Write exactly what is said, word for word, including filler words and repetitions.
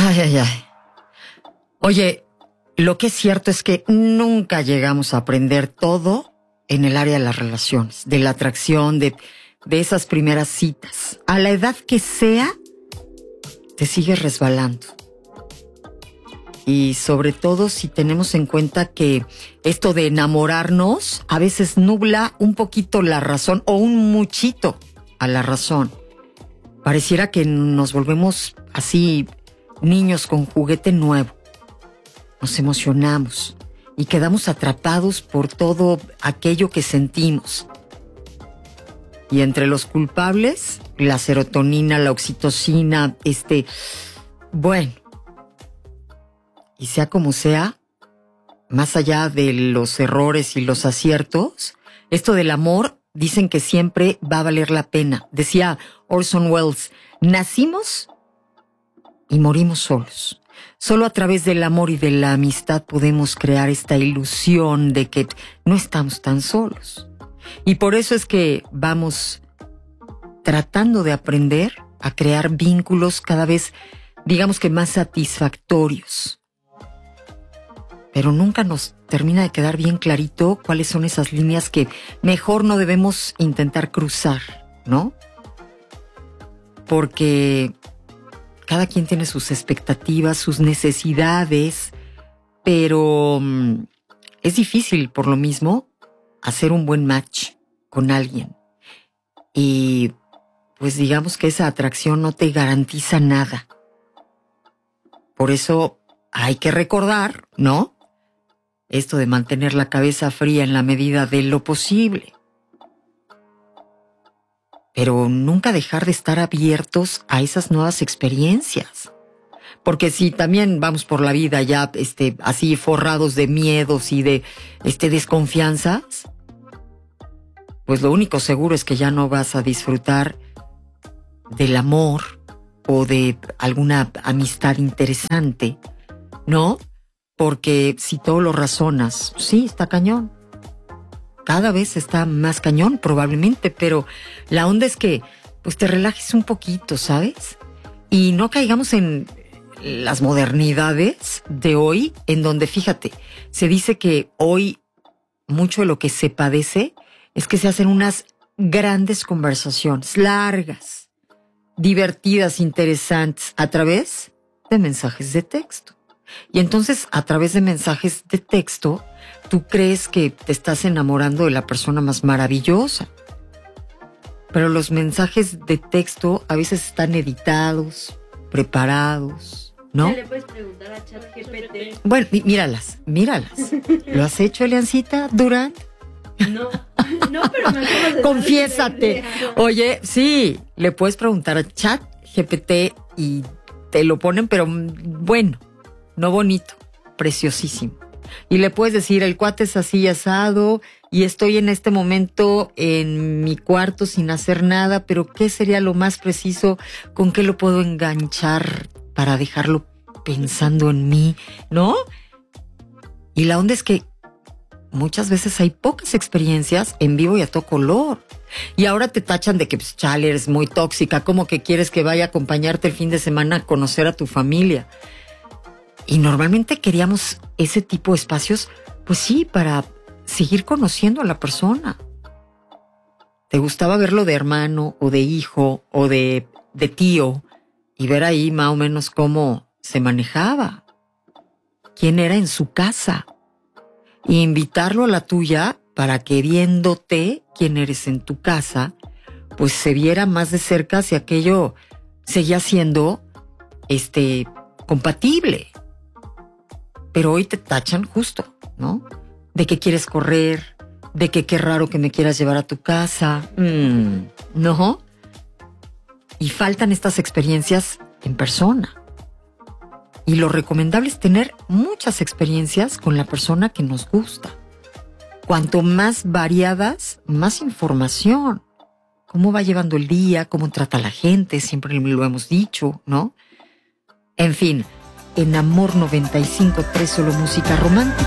Ay, ay, ay. Oye, lo que es cierto es que nunca llegamos a aprender todo en el área de las relaciones, de la atracción, de, de esas primeras citas. A la edad que sea, te sigues resbalando. Y sobre todo si tenemos en cuenta que esto de enamorarnos a veces nubla un poquito la razón o un muchito a la razón. Pareciera que nos volvemos así niños con juguete nuevo. Nos emocionamos y quedamos atrapados por todo aquello que sentimos. Y entre los culpables, la serotonina, la oxitocina, este... Bueno, y sea como sea, más allá de los errores y los aciertos, esto del amor dicen que siempre va a valer la pena. Decía Orson Welles, nacimos y morimos solos. Solo a través del amor y de la amistad podemos crear esta ilusión de que no estamos tan solos. Y por eso es que vamos tratando de aprender a crear vínculos cada vez, digamos que más satisfactorios. Pero nunca nos termina de quedar bien clarito cuáles son esas líneas que mejor no debemos intentar cruzar, ¿no? Porque cada quien tiene sus expectativas, sus necesidades, pero um, es difícil por lo mismo hacer un buen match con alguien. Y pues digamos que esa atracción no te garantiza nada. Por eso hay que recordar, ¿no? Esto de mantener la cabeza fría en la medida de lo posible. Pero nunca dejar de estar abiertos a esas nuevas experiencias. Porque si también vamos por la vida ya este, así forrados de miedos y de este, desconfianzas, pues lo único seguro es que ya no vas a disfrutar del amor o de alguna amistad interesante, ¿no? Porque si todo lo razonas, sí, está cañón. Cada vez está más cañón probablemente, pero la onda es que pues te relajes un poquito, ¿sabes? Y no caigamos en las modernidades de hoy, en donde, fíjate, se dice que hoy mucho de lo que se padece es que se hacen unas grandes conversaciones, largas, divertidas, interesantes, a través de mensajes de texto. Y entonces, a través de mensajes de texto, tú crees que te estás enamorando de la persona más maravillosa. Pero los mensajes de texto a veces están editados, preparados, ¿no? Ya le puedes preguntar a ChatGPT. Bueno, míralas, míralas. ¿Lo has hecho, Eliancita Durán? No, no, pero me acabas de Confiésate. Oye, sí, le puedes preguntar a ChatGPT y te lo ponen, pero bueno, no bonito, preciosísimo. Y le puedes decir, el cuate es así asado y estoy en este momento en mi cuarto sin hacer nada, pero ¿qué sería lo más preciso? ¿Con qué lo puedo enganchar para dejarlo pensando en mí? ¿No? Y la onda es que muchas veces hay pocas experiencias en vivo y a todo color. Y ahora te tachan de que, pues, chale, eres muy tóxica, ¿cómo que quieres que vaya a acompañarte el fin de semana a conocer a tu familia? Y normalmente queríamos ese tipo de espacios, pues sí, para seguir conociendo a la persona. ¿Te gustaba verlo de hermano o de hijo o de, de tío y ver ahí más o menos cómo se manejaba? ¿Quién era en su casa? Y invitarlo a la tuya para que viéndote quién eres en tu casa, pues se viera más de cerca si aquello seguía siendo este, compatible. Pero hoy te tachan justo, ¿no? De que quieres correr, de que qué raro que me quieras llevar a tu casa. Mm, ¿no? Y faltan estas experiencias en persona. Y lo recomendable es tener muchas experiencias con la persona que nos gusta. Cuanto más variadas, más información. Cómo va llevando el día, cómo trata a la gente, siempre lo hemos dicho, ¿no? En fin, en Amor noventa y cinco punto tres, solo música romántica.